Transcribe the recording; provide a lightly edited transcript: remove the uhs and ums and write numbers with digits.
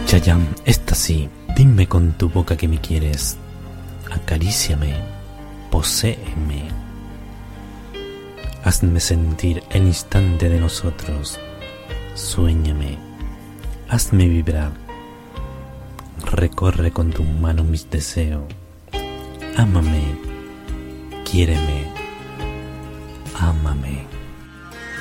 Chayanne, esta sí, dime con tu boca que me quieres. Acaríciame, poséeme. Hazme sentir el instante de nosotros. Suéñame, hazme vibrar. Recorre con tu mano mis deseos. Ámame, quiéreme, ámame.